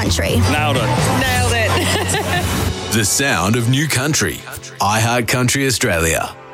country. Nailed it. Nailed it. The sound of New Country. iHeart Country Australia.